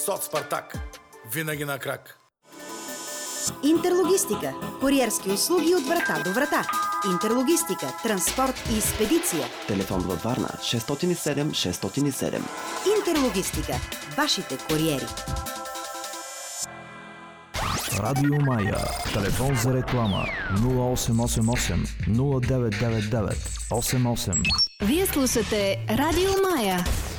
Соц Спартак. Винаги на крак. Интерлогистика. Куриерски услуги от врата до врата. Интерлогистика, транспорт и експедиция. Телефон във Варна 607 607. Интерлогистика. Вашите куриери. Радио Мая. Телефон за реклама 0888 0999 88. Вие слушате Радио Мая.